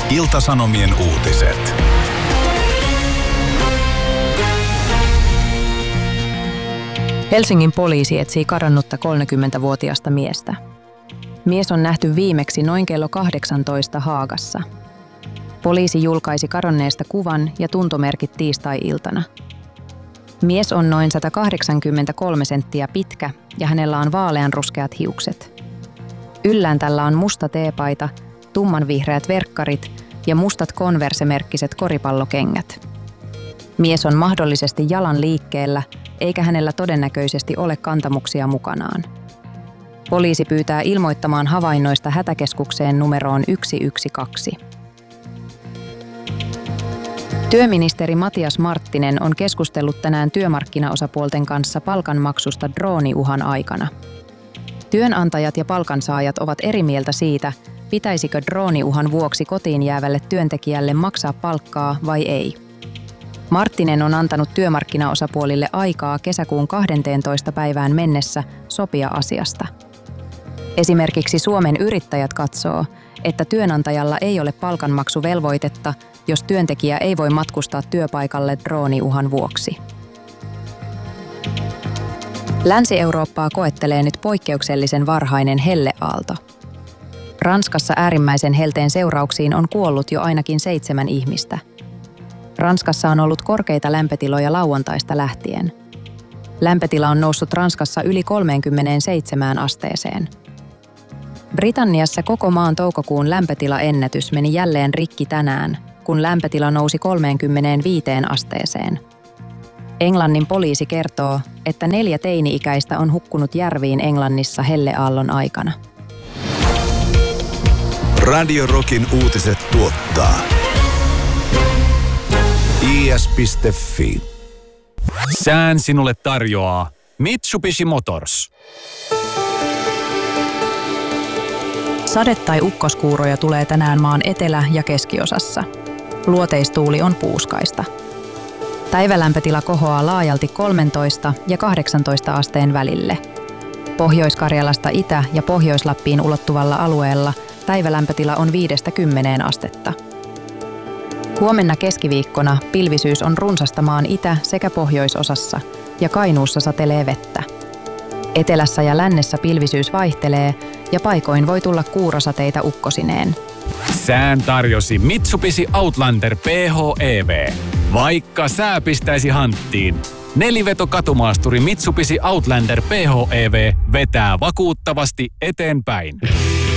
Ilta-Sanomien uutiset. Helsingin poliisi etsii kadonnutta 30-vuotiasta miestä. Mies on nähty viimeksi noin kello 18 Haagassa. Poliisi julkaisi kadonneesta kuvan ja tuntomerkit tiistai-iltana. Mies on noin 183 senttiä pitkä ja hänellä on vaaleanruskeat hiukset. Yllään tällä on musta teepaita, tummanvihreät verkkarit ja mustat Converse-merkkiset koripallokengät. Mies on mahdollisesti jalan liikkeellä, eikä hänellä todennäköisesti ole kantamuksia mukanaan. Poliisi pyytää ilmoittamaan havainnoista hätäkeskukseen numeroon 112. Työministeri Matias Marttinen on keskustellut tänään työmarkkinaosapuolten kanssa palkanmaksusta drooniuhan aikana. Työnantajat ja palkansaajat ovat eri mieltä siitä, pitäisikö drooniuhan vuoksi kotiin jäävälle työntekijälle maksaa palkkaa vai ei. Marttinen on antanut työmarkkinaosapuolille aikaa kesäkuun 12. päivään mennessä sopia asiasta. Esimerkiksi Suomen Yrittäjät katsoo, että työnantajalla ei ole palkanmaksuvelvoitetta, jos työntekijä ei voi matkustaa työpaikalle drooniuhan vuoksi. Länsi-Eurooppaa koettelee nyt poikkeuksellisen varhainen helleaalto. Ranskassa äärimmäisen helteen seurauksiin on kuollut jo ainakin 7 ihmistä. Ranskassa on ollut korkeita lämpötiloja lauantaista lähtien. Lämpötila on noussut Ranskassa yli 37 asteeseen. Britanniassa koko maan toukokuun lämpötilaennätys meni jälleen rikki tänään, kun lämpötila nousi 35 asteeseen. Englannin poliisi kertoo, että 4 teini-ikäistä on hukkunut järviin Englannissa helleaallon aikana. Radio Rockin uutiset tuottaa is.fi. Sään sinulle tarjoaa Mitsubishi Motors. Sade- tai ukkoskuuroja tulee tänään maan etelä- ja keskiosassa. Luoteistuuli on puuskaista. Päivälämpötila kohoaa laajalti 13 ja 18 asteen välille. Pohjois-Karjalasta Itä- ja Pohjois-Lappiin ulottuvalla alueella päivälämpötila on 5–10 astetta. Huomenna keskiviikkona pilvisyys on runsasta maan itä- sekä pohjoisosassa ja Kainuussa satelee vettä. Etelässä ja lännessä pilvisyys vaihtelee ja paikoin voi tulla kuurosateita ukkosineen. Sään tarjosi Mitsubishi Outlander PHEV. Vaikka sää pistäisi hanttiin, 4-veto-katumaasturi Mitsubishi Outlander PHEV vetää vakuuttavasti eteenpäin.